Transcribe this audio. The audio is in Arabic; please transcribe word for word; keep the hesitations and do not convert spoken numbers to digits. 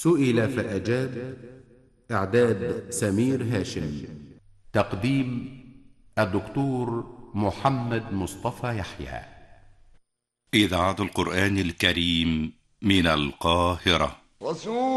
سئل فأجاب. إعداد سمير هاشم. تقديم الدكتور محمد مصطفى يحيى. إذاعة القرآن الكريم من القاهرة.